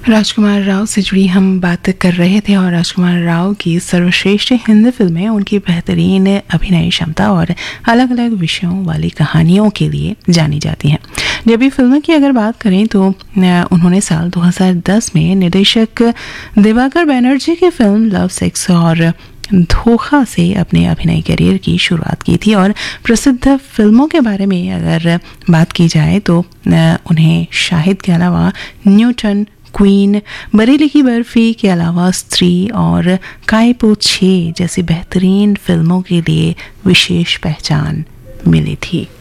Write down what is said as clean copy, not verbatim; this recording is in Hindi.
राजकुमार राव से जुड़ी हम बात कर रहे थे और राजकुमार राव की सर्वश्रेष्ठ हिंदी फिल्में उनकी बेहतरीन अभिनय क्षमता और अलग अलग विषयों वाली कहानियों के लिए जानी जाती हैं। जब भी फिल्म की अगर बात करें तो उन्होंने साल 2010 में निर्देशक दिवाकर बनर्जी की फिल्म लव सेक्स और धोखा से अपने अभिनय करियर की शुरुआत की थी। और प्रसिद्ध फिल्मों के बारे में अगर बात की जाए तो उन्हें शाहिद के अलावा न्यूटन, क्वीन, बरेली की बर्फी के अलावा स्त्री और कायपो 6 जैसी बेहतरीन फिल्मों के लिए विशेष पहचान मिली थी।